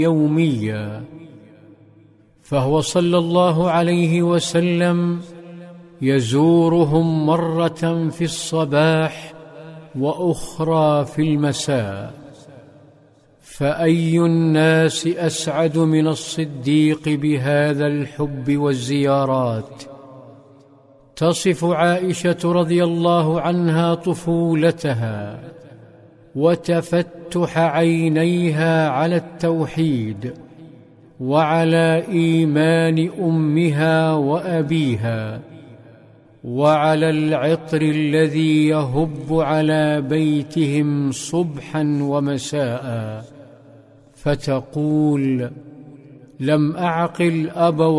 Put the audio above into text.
يوميا، فهو صلى الله عليه وسلم يزورهم مرة في الصباح وأخرى في المساء. فأي الناس أسعد من الصديق بهذا الحب والزيارات؟ تصف عائشة رضي الله عنها طفولتها وتفتح عينيها على التوحيد وعلى إيمان أمها وأبيها وعلى العطر الذي يهب على بيتهم صبحا ومساء، فتقول: لم أعقل أبوي